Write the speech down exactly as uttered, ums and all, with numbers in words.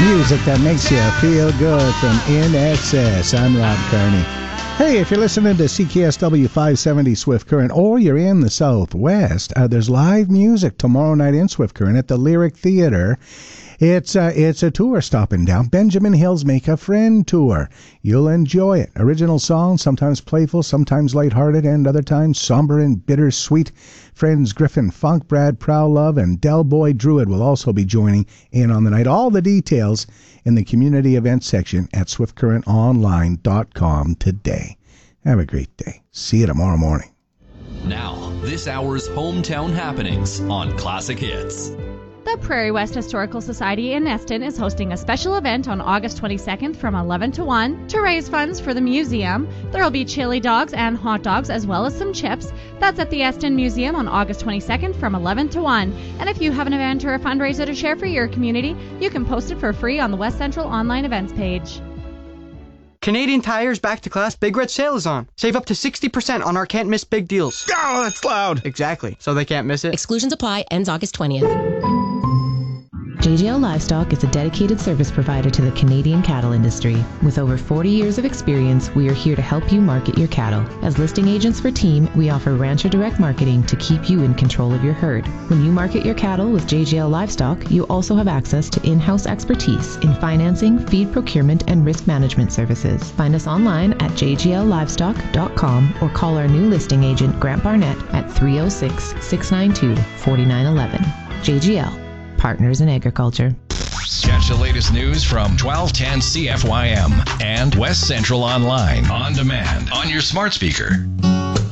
Music that makes you feel good from In Excess. I'm Rob Carney. Hey, if you're listening to C K S W five seventy Swift Current or you're in the Southwest, uh, there's live music tomorrow night in Swift Current at the Lyric Theatre. It's, uh, it's a tour stopping down. Benjamin Hill's Make a Friend tour. You'll enjoy it. Original songs, sometimes playful, sometimes lighthearted, and other times somber and bittersweet. Friends Griffin Funk, Brad Prowlove, and Del Boy Druid will also be joining in on the night. All the details in the community events section at swift current online dot com today. Have a great day. See you tomorrow morning. Now, this hour's hometown happenings on Classic Hits. The Prairie West Historical Society in Eston is hosting a special event on August twenty-second from eleven to one to raise funds for the museum. There will be chili dogs and hot dogs as well as some chips. That's at the Eston Museum on August twenty-second from eleven to one. And if you have an event or a fundraiser to share for your community, you can post it for free on the West Central online events page. Canadian Tire's Back to Class Big Red Sale is on. Save up to sixty percent on our can't miss big deals. Oh, that's loud. Exactly. So they can't miss it. Exclusions apply. Ends August twentieth. J G L Livestock is a dedicated service provider to the Canadian cattle industry. With over forty years of experience, we are here to help you market your cattle. As listing agents for Team, we offer Rancher Direct Marketing to keep you in control of your herd. When you market your cattle with J G L Livestock, you also have access to in-house expertise in financing, feed procurement, and risk management services. Find us online at j g l livestock dot com or call our new listing agent, Grant Barnett, at three oh six, six nine two, four nine one one. J G L. Partners in Agriculture. Catch the latest news from twelve ten C F Y M and West Central Online on demand on your smart speaker.